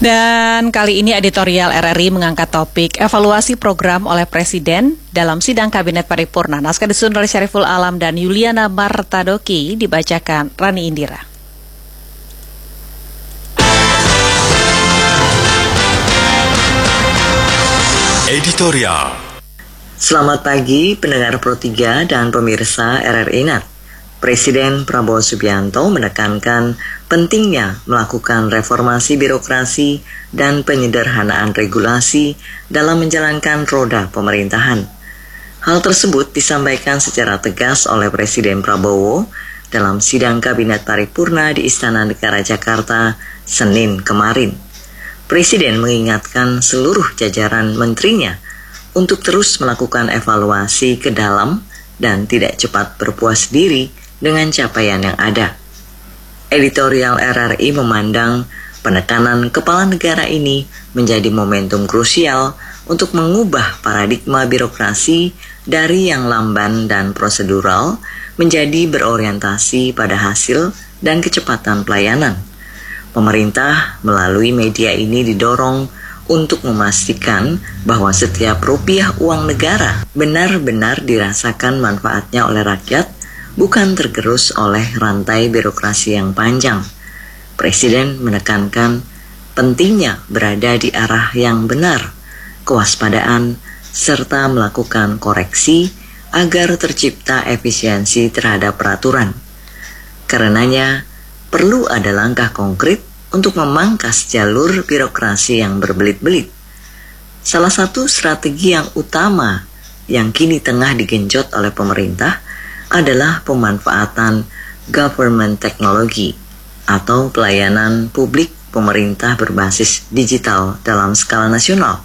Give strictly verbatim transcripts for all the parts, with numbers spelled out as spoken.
Dan kali ini editorial R R I mengangkat topik evaluasi program oleh Presiden dalam sidang Kabinet Paripurna. Naskah disusun oleh Syariful Alam dan Yuliana Martadoki, dibacakan Rani Indira. Editorial. Selamat pagi pendengar Pro tiga dan pemirsa R R I N A T. Presiden Prabowo Subianto menekankan pentingnya melakukan reformasi birokrasi dan penyederhanaan regulasi dalam menjalankan roda pemerintahan. Hal tersebut disampaikan secara tegas oleh Presiden Prabowo dalam sidang Kabinet Paripurna di Istana Negara Jakarta Senin kemarin. Presiden mengingatkan seluruh jajaran menterinya untuk terus melakukan evaluasi ke dalam dan tidak cepat berpuas diri dengan capaian yang ada. Editorial R R I memandang penekanan kepala negara ini menjadi momentum krusial untuk mengubah paradigma birokrasi dari yang lamban dan prosedural menjadi berorientasi pada hasil dan kecepatan pelayanan. Pemerintah melalui media ini didorong untuk memastikan bahwa setiap rupiah uang negara benar-benar dirasakan manfaatnya oleh rakyat, bukan tergerus oleh rantai birokrasi yang panjang. Presiden menekankan pentingnya berada di arah yang benar, kewaspadaan, serta melakukan koreksi agar tercipta efisiensi terhadap peraturan. Karenanya, perlu ada langkah konkret untuk memangkas jalur birokrasi yang berbelit-belit. Salah satu strategi yang utama yang kini tengah digenjot oleh pemerintah adalah pemanfaatan government technology atau pelayanan publik pemerintah berbasis digital dalam skala nasional.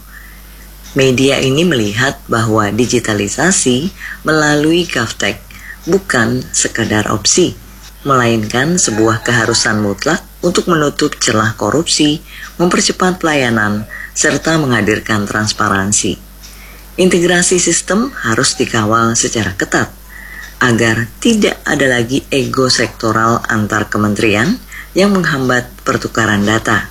Media ini melihat bahwa digitalisasi melalui GovTech bukan sekadar opsi, melainkan sebuah keharusan mutlak untuk menutup celah korupsi, mempercepat pelayanan, serta menghadirkan transparansi. Integrasi sistem harus dikawal secara ketat, agar tidak ada lagi ego sektoral antar kementerian yang menghambat pertukaran data.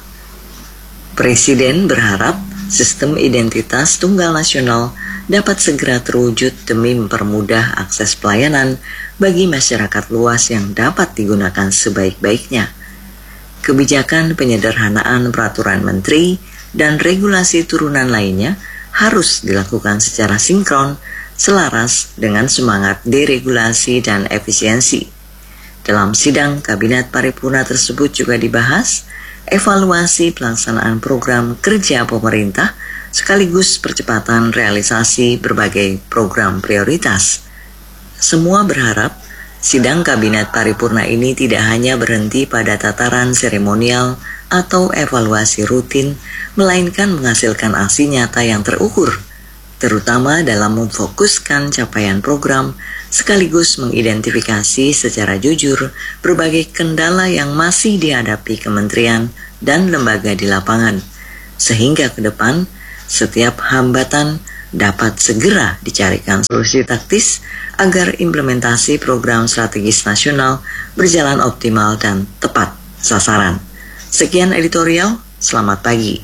Presiden berharap sistem identitas tunggal nasional dapat segera terwujud demi mempermudah akses pelayanan bagi masyarakat luas yang dapat digunakan sebaik-baiknya. Kebijakan penyederhanaan peraturan menteri dan regulasi turunan lainnya harus dilakukan secara sinkron, selaras dengan semangat deregulasi dan efisiensi. Dalam sidang Kabinet Paripurna tersebut juga dibahas evaluasi pelaksanaan program kerja pemerintah sekaligus percepatan realisasi berbagai program prioritas. Semua berharap sidang Kabinet Paripurna ini tidak hanya berhenti pada tataran seremonial atau evaluasi rutin, melainkan menghasilkan aksi nyata yang terukur, terutama dalam memfokuskan capaian program sekaligus mengidentifikasi secara jujur berbagai kendala yang masih dihadapi kementerian dan lembaga di lapangan, sehingga ke depan setiap hambatan dapat segera dicarikan solusi taktis agar implementasi program strategis nasional berjalan optimal dan tepat sasaran. Sekian editorial, selamat pagi.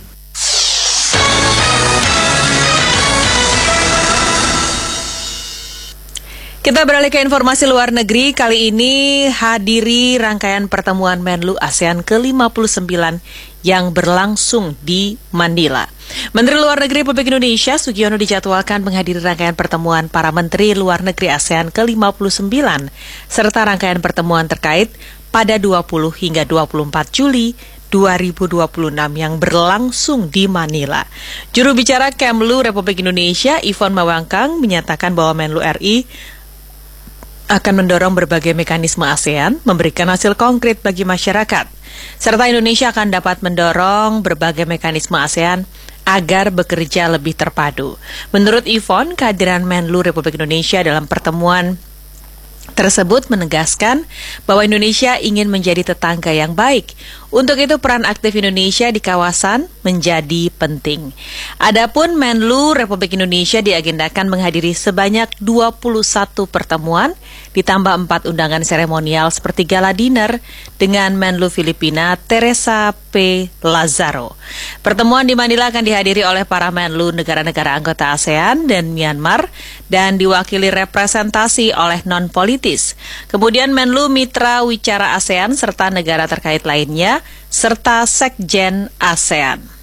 Kita beralih ke informasi luar negeri. Kali ini hadiri rangkaian pertemuan Menlu ASEAN ke lima puluh sembilan yang berlangsung di Manila. Menteri Luar Negeri Republik Indonesia Sugiono dijadwalkan menghadiri rangkaian pertemuan para Menteri Luar Negeri ASEAN ke lima puluh sembilan serta rangkaian pertemuan terkait pada dua puluh hingga dua puluh empat Juli dua ribu dua puluh enam yang berlangsung di Manila. Juru bicara Kemlu Republik Indonesia Yvonne Mawangkang menyatakan bahwa Menlu R I akan mendorong berbagai mekanisme ASEAN memberikan hasil konkret bagi masyarakat, serta Indonesia akan dapat mendorong berbagai mekanisme ASEAN agar bekerja lebih terpadu. Menurut Yvonne, kehadiran Menlu Republik Indonesia dalam pertemuan tersebut menegaskan bahwa Indonesia ingin menjadi tetangga yang baik. Untuk itu peran aktif Indonesia di kawasan menjadi penting. Adapun Menlu Republik Indonesia diagendakan menghadiri sebanyak dua puluh satu pertemuan, ditambah empat undangan seremonial seperti gala dinner dengan Menlu Filipina Teresa P. Lazaro. Pertemuan di Manila akan dihadiri oleh para Menlu negara-negara anggota ASEAN dan Myanmar dan diwakili representasi oleh non-politis. Kemudian Menlu Mitra Wicara ASEAN serta negara terkait lainnya serta Sekjen ASEAN.